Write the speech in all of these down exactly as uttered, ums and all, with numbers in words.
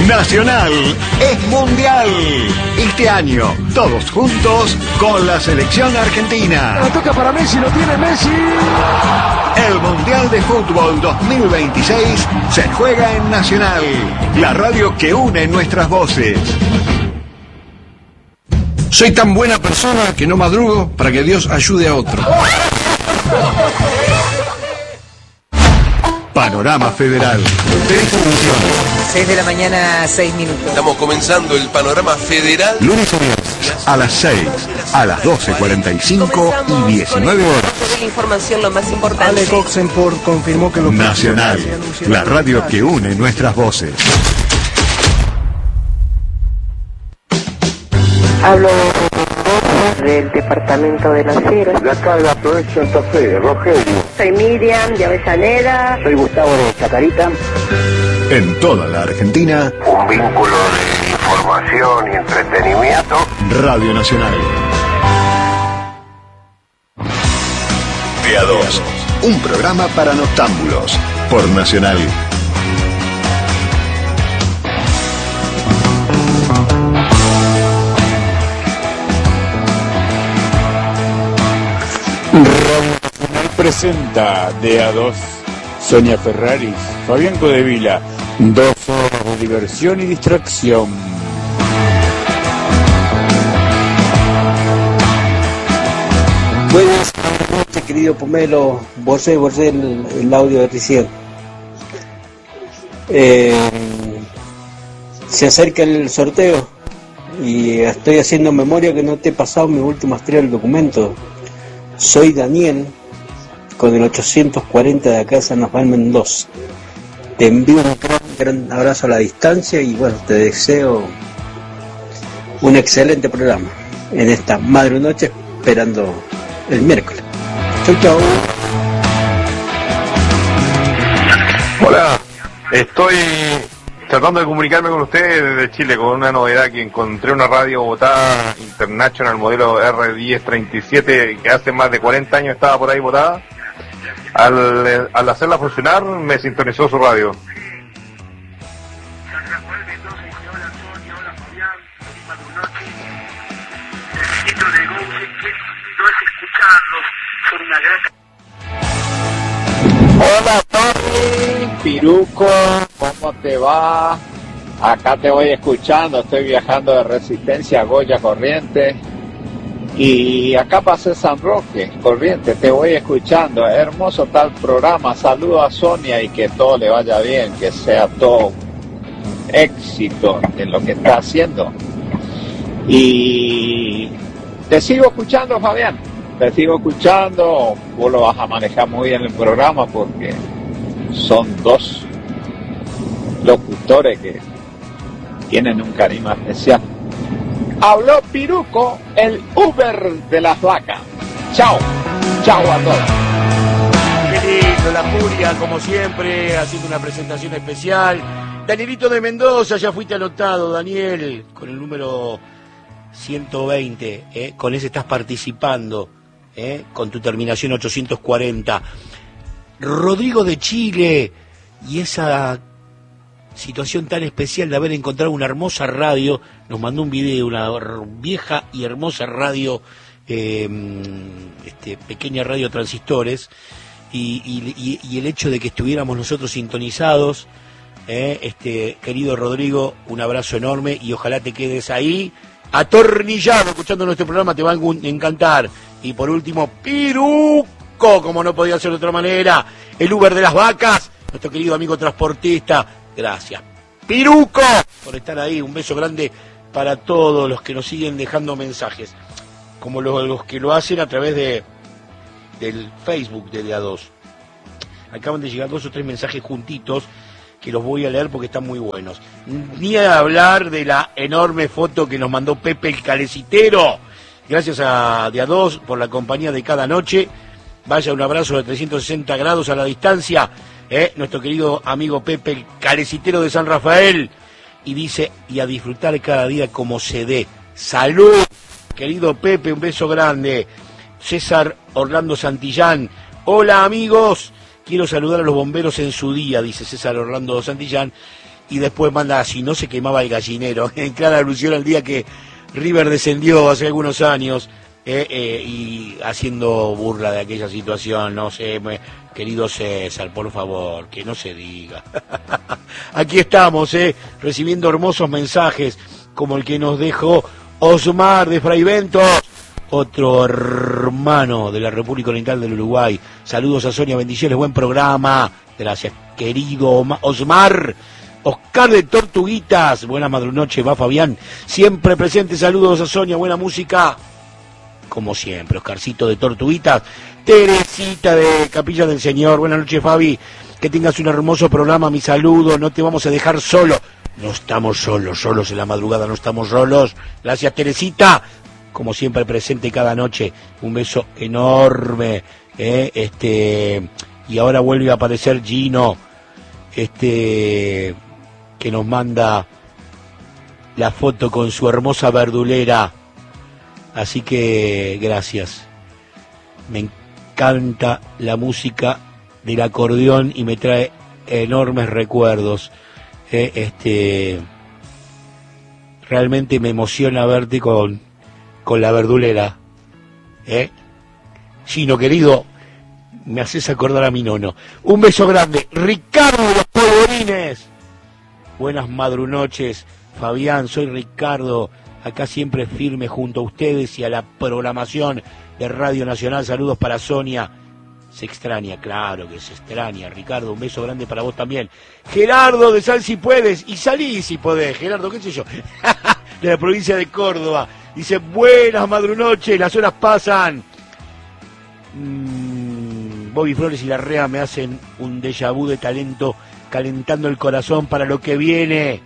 Nacional es mundial. Este año, todos juntos con la selección argentina. La toca para Messi, lo tiene Messi. El Mundial de Fútbol dos mil veintiséis se juega en Nacional, la radio que une nuestras voces. Soy tan buena persona que no madrugo para que Dios ayude a otro. Panorama Federal. seis de la mañana, seis minutos. Estamos comenzando el Panorama Federal. Lunes a viernes, a las seis, a las doce cuarenta y cinco y diecinueve horas. La información, lo más importante. Ale Oxenford confirmó que los Nacional, la radio que une nuestras voces. Hablo del departamento de Las Heras. De acá de la provincia de Santa Fe, Rogelio. Soy Miriam de Avellaneda. Soy Gustavo de Chacarita. En toda la Argentina, Un vínculo de información y entretenimiento. Radio Nacional. De a dos, un programa para noctámbulos, por Nacional. Radio Nacional presenta de a dos Sonia Ferraris, Fabián Codevila, dos horas de diversión y distracción. Buenas noches, querido Pomelo. Borré, borré el, el audio de recién. Eh, se acerca el sorteo y estoy haciendo memoria que no te he pasado mis últimos tres documentos. Soy Daniel, con el ochocientos cuarenta de acá de San Rafael Mendoza. Te envío un gran, gran abrazo a la distancia y bueno, te deseo un excelente programa en esta madre noche, esperando el miércoles. Chau, chau. Hola, estoy tratando de comunicarme con ustedes desde Chile con una novedad, que encontré una radio botada International modelo R diez treinta y siete que hace más de cuarenta años estaba por ahí botada. Al, al hacerla funcionar me sintonizó su radio. Hola Tony, Piruco, ¿cómo te va? Acá te voy escuchando, estoy viajando de Resistencia a Goya Corrientes y acá pasé San Roque, Corrientes, te voy escuchando, hermoso tal programa, saludo a Sonia y que todo le vaya bien, que sea todo un éxito en lo que está haciendo. Y te sigo escuchando, Fabián. Te sigo escuchando, vos lo vas a manejar muy bien el programa porque son dos locutores que tienen un carisma especial. Habló Piruco, el Uber de las vacas. Chao, chao a todos. Qué lindo, la Furia, como siempre, haciendo una presentación especial. Danielito de Mendoza, ya fuiste anotado, Daniel, con el número ciento veinte, ¿eh? Con ese estás participando. ¿Eh? Con tu terminación ochocientos cuarenta. Rodrigo de Chile, y esa situación tan especial de haber encontrado una hermosa radio, nos mandó un video, una vieja y hermosa radio, eh, este, pequeña radio transistores, y, y, y el hecho de que estuviéramos nosotros sintonizados, eh, este querido Rodrigo, un abrazo enorme y ojalá te quedes ahí atornillado escuchando nuestro programa, te va a encantar. Y por último, Piruco, como no podía ser de otra manera, el Uber de las vacas, nuestro querido amigo transportista, gracias Piruco por estar ahí, un beso grande para todos los que nos siguen dejando mensajes, como los, los que lo hacen a través de del Facebook de De a dos. Acaban de llegar dos o tres mensajes juntitos que los voy a leer porque están muy buenos. Ni a hablar de la enorme foto que nos mandó Pepe el Calecitero. Gracias a De a dos por la compañía de cada noche. Vaya, un abrazo de trescientos sesenta grados a la distancia. ¿eh? Nuestro querido amigo Pepe el Calecitero de San Rafael. Y dice, y a disfrutar cada día como se dé. ¡Salud! Querido Pepe, un beso grande. César Orlando Santillán. Hola amigos. Quiero saludar a los bomberos en su día, dice César Orlando Santillán. y después manda, si no se quemaba el gallinero, en clara alusión al día que River descendió hace algunos años, eh, eh, y haciendo burla de aquella situación. No sé, me, querido César, por favor, que no se diga. Aquí estamos, eh, recibiendo hermosos mensajes, como el que nos dejó Osmar de Fraiventos, otro hermano de la República Oriental del Uruguay. Saludos a Sonia, bendiciones, buen programa. Gracias, querido Osmar. Oscar de Tortuguitas, buenas madrunoches, va Fabián, siempre presente. Saludos a Sonia, buena música, como siempre. Oscarcito de Tortuguitas. Teresita de Capilla del Señor, buenas noches, Fabi, que tengas un hermoso programa, mi saludo, no te vamos a dejar solo. No estamos solos, solos en la madrugada, no estamos solos. Gracias, Teresita, como siempre presente cada noche. Un beso enorme, eh, este, y ahora vuelve a aparecer Gino, este, que nos manda la foto con su hermosa verdulera. Así que gracias. Me encanta la música del acordeón y me trae enormes recuerdos. Eh, este, realmente me emociona verte con, con la verdulera. ¿Eh? Chino querido, me haces acordar a mi nono. Un beso grande. Ricardo de los Polvorines. Buenas madrunoches, Fabián, soy Ricardo, acá siempre firme junto a ustedes y a la programación de Radio Nacional. Saludos para Sonia. Se extraña, claro que se extraña, Ricardo, un beso grande para vos también. Gerardo de Sal si puedes, y salí si podés, Gerardo, qué sé yo, de la provincia de Córdoba. Dice, buenas madrunoches, las horas pasan. Mm, Bobby Flores y Larrea me hacen un déjà vu de talento, calentando el corazón para lo que viene.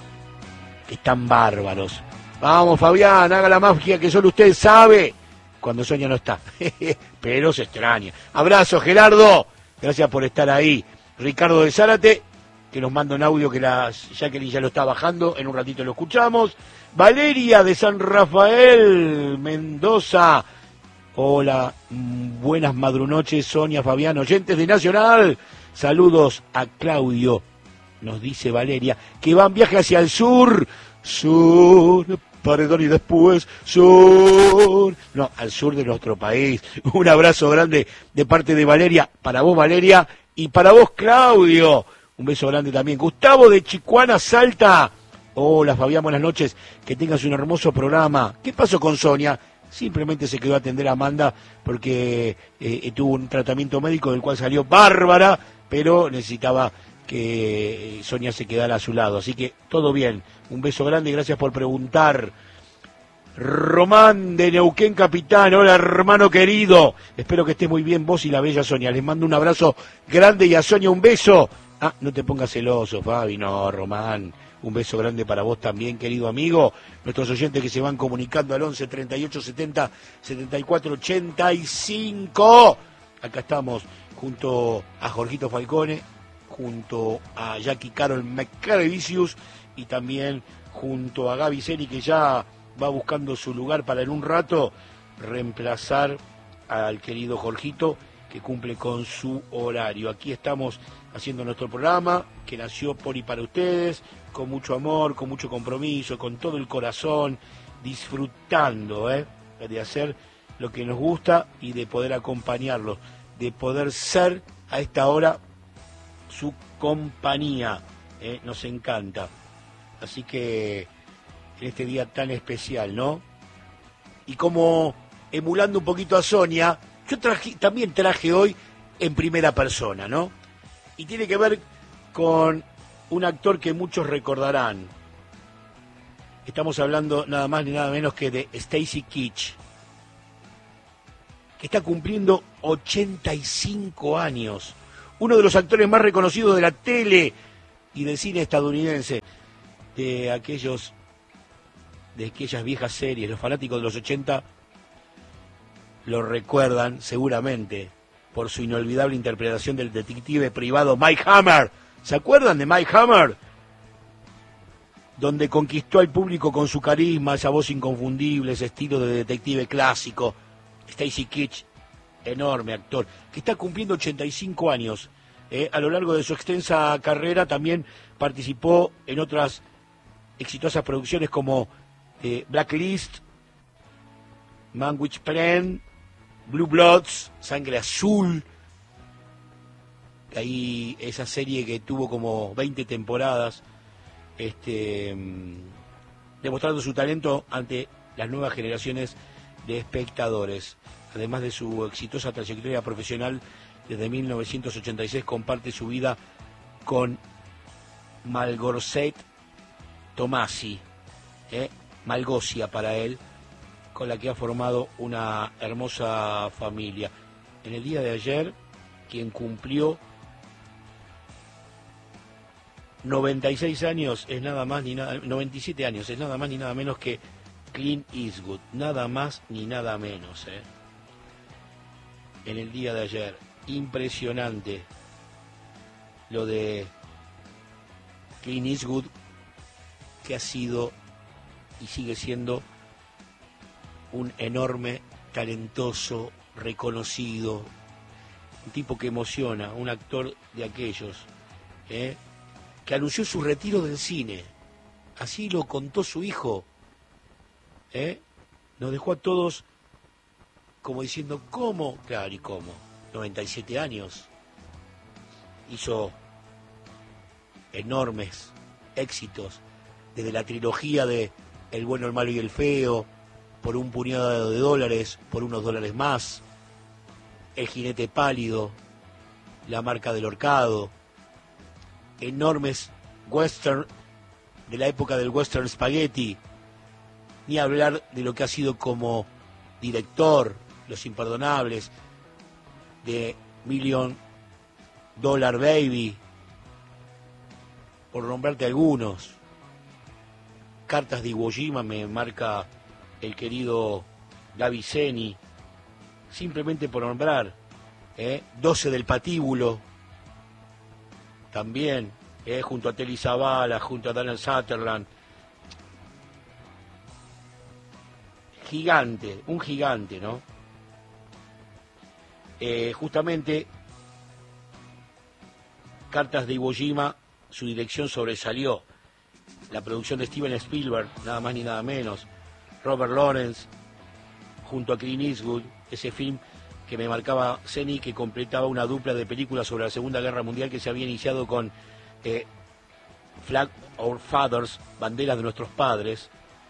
Están bárbaros. Vamos, Fabián, haga la magia que solo usted sabe cuando Sonia no está. Pero se extraña. Abrazo, Gerardo. Gracias por estar ahí. Ricardo de Zárate, que nos manda un audio que la Jacqueline ya lo está bajando. En un ratito lo escuchamos. Valeria de San Rafael, Mendoza. Hola, buenas madrunoches, Sonia, Fabián, oyentes de Nacional. Saludos a Claudio, nos dice Valeria, que va en viaje hacia el sur. Sur, Paredón y después sur. No, al sur de nuestro país. Un abrazo grande de parte de Valeria, para vos, Valeria, y para vos, Claudio. Un beso grande también. Gustavo de Chicuana, Salta. Hola, Fabián, buenas noches. Que tengas un hermoso programa. ¿Qué pasó con Sonia? Simplemente se quedó a atender a Amanda porque eh, tuvo un tratamiento médico del cual salió bárbara, pero necesitaba que Sonia se quedara a su lado. Así que todo bien. Un beso grande y gracias por preguntar. Román de Neuquén Capitán, hola hermano querido. Espero que estés muy bien vos y la bella Sonia. Les mando un abrazo grande y a Sonia un beso. Ah, no te pongas celoso, Fabi. No, Román. Un beso grande para vos también, querido amigo. Nuestros oyentes que se van comunicando al once, treinta y ocho, setenta, setenta y cuatro, ochenta y cinco. Acá estamos junto a Jorgito Falcone, junto a Jackie Carol McCarevicius y también junto a Gaby Celi, que ya va buscando su lugar para en un rato reemplazar al querido Jorgito, que cumple con su horario. Aquí estamos haciendo nuestro programa, que nació por y para ustedes, con mucho amor, con mucho compromiso, con todo el corazón, disfrutando ¿eh? de hacer lo que nos gusta y de poder acompañarlos, de poder ser a esta hora su compañía. ¿eh? Nos encanta. Así que en este día tan especial, ¿no? Y como emulando un poquito a Sonia, yo traje, también traje hoy en primera persona, ¿no? Y tiene que ver con un actor que muchos recordarán. Estamos hablando nada más ni nada menos que de Stacy Keach, que está cumpliendo ochenta y cinco años. Uno de los actores más reconocidos de la tele y del cine estadounidense, de aquellos, de aquellas viejas series. Los fanáticos de los ochenta lo recuerdan seguramente por su inolvidable interpretación del detective privado Mike Hammer. ¿Se acuerdan de Mike Hammer? Donde conquistó al público con su carisma, esa voz inconfundible, ese estilo de detective clásico. Stacy Keach, enorme actor, que está cumpliendo ochenta y cinco años. Eh, a lo largo de su extensa carrera también participó en otras exitosas producciones como eh, Blacklist, Man with Plan, Blue Bloods, Sangre Azul, ahí esa serie que tuvo como veinte temporadas, este, demostrando su talento ante las nuevas generaciones de espectadores. Además de su exitosa trayectoria profesional, desde mil novecientos ochenta y seis comparte su vida con Malgorset Tomasi, eh, Malgosia para él, con la que ha formado una hermosa familia. En el día de ayer, quien cumplió noventa y seis años es nada más ni nada, noventa y siete años es nada más ni nada menos que Clint Eastwood, nada más ni nada menos, eh. En el día de ayer, impresionante lo de Clint Eastwood, que ha sido y sigue siendo un enorme, talentoso, reconocido, un tipo que emociona, un actor de aquellos, ¿eh? que anunció su retiro del cine. Así lo contó su hijo. ¿eh? Nos dejó a todos como diciendo, ¿cómo? Claro, ¿y cómo? noventa y siete años. Hizo enormes éxitos, desde la trilogía de El bueno, el malo y el feo, Por un puñado de dólares, Por unos dólares más, El jinete pálido, La marca del horcado, enormes western de la época del western spaghetti, ni hablar de lo que ha sido como director, Los imperdonables, de Million Dollar Baby, por nombrarte algunos. Cartas de Iwo Jima, me marca el querido Gaby Zeni, simplemente por nombrar, ¿eh? doce del patíbulo, también, ¿eh? junto a Telly Savalas, junto a Donald Sutherland. Gigante, un gigante, ¿no? Eh, justamente, Cartas de Iwo Jima, su dirección sobresalió. La producción de Steven Spielberg, nada más ni nada menos. Robert Lawrence, junto a Clint Eastwood, ese film que me marcaba Zeni, que completaba una dupla de películas sobre la Segunda Guerra Mundial que se había iniciado con eh, Flag Our Fathers, Banderas de Nuestros Padres,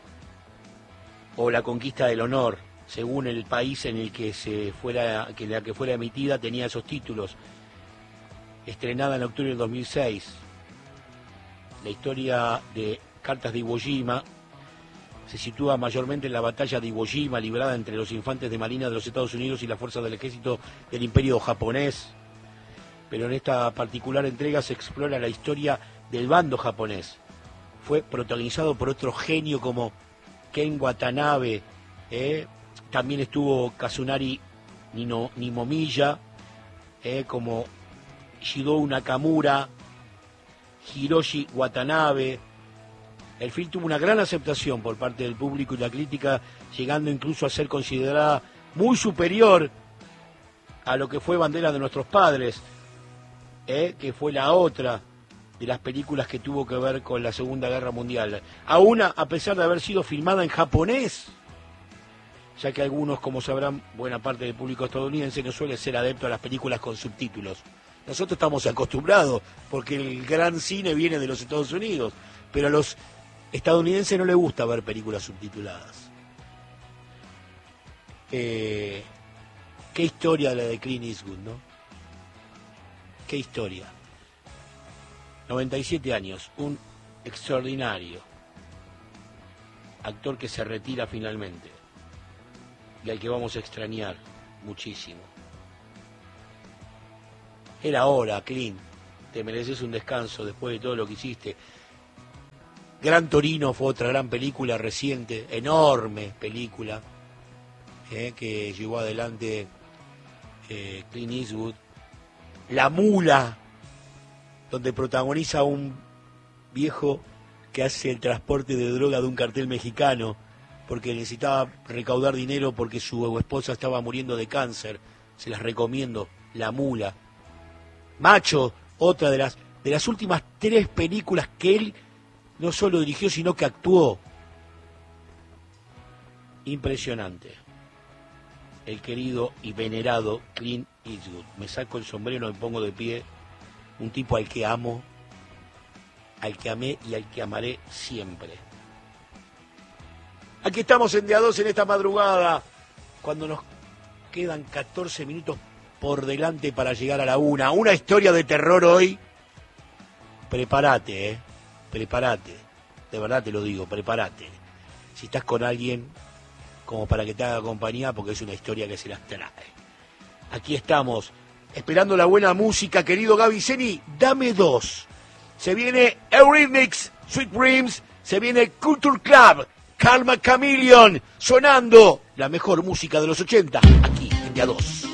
o La Conquista del Honor, según el país en el que se fuera, que la que fuera emitida tenía esos títulos. Estrenada en octubre del dos mil seis. La historia de Cartas de Iwo Jima se sitúa mayormente en la batalla de Iwo Jima, librada entre los infantes de marina de los Estados Unidos y las fuerzas del ejército del Imperio japonés. Pero en esta particular entrega se explora la historia del bando japonés. Fue protagonizado por otro genio como Ken Watanabe, ¿eh? También estuvo Kazunari Nino, Nimomiya, ¿eh? como Shidou Nakamura, Hiroshi Watanabe. El film tuvo una gran aceptación por parte del público y la crítica, llegando incluso a ser considerada muy superior a lo que fue Bandera de Nuestros Padres, ¿eh? que fue la otra de las películas que tuvo que ver con la Segunda Guerra Mundial. Aún a pesar de haber sido filmada en japonés, ya que algunos, como sabrán, buena parte del público estadounidense no suele ser adepto a las películas con subtítulos. Nosotros estamos acostumbrados, porque el gran cine viene de los Estados Unidos, pero a los estadounidenses no les gusta ver películas subtituladas. Eh, qué historia la de Clint Eastwood, ¿no? Qué historia. noventa y siete años, un extraordinario actor que se retira finalmente y al que vamos a extrañar muchísimo. Era hora, Clint, te mereces un descanso después de todo lo que hiciste. Gran Torino fue otra gran película reciente, enorme película, eh, que llevó adelante eh, Clint Eastwood. La Mula, donde protagoniza a un viejo que hace el transporte de droga de un cartel mexicano, porque necesitaba recaudar dinero porque su esposa estaba muriendo de cáncer. Se las recomiendo, La Mula. Macho, otra de las, de las últimas tres películas que él no solo dirigió, sino que actuó. Impresionante. El querido y venerado Clint Eastwood. Me saco el sombrero y me pongo de pie. Un tipo al que amo, al que amé y al que amaré siempre. Aquí estamos en Día dos en esta madrugada, cuando nos quedan catorce minutos por delante para llegar a la una. Una historia de terror hoy. Prepárate, eh. Prepárate. De verdad te lo digo, prepárate. Si estás con alguien, como para que te haga compañía, porque es una historia que se las trae. Aquí estamos, esperando la buena música, querido Gaby Zeni, dame dos. Se viene Eurythmics, Sweet Dreams, se viene Culture Club, Karma Chameleon, sonando la mejor música de los ochenta, aquí en Día dos.